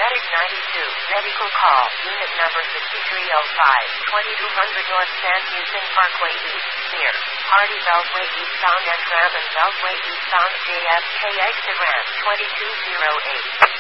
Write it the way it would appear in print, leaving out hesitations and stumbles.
Medic 92, medical call, unit number 5305, 2200 North San Houston Parkway East, near Hardy Beltway Eastbound and Raven Beltway Eastbound JFK exit ramp 2208.